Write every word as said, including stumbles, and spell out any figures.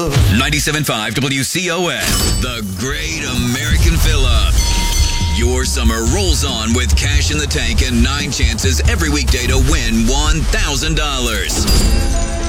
ninety-seven point five W C O S, the Great American Fill-Up. Your summer rolls on with cash in the tank and nine chances every weekday to win one thousand dollars.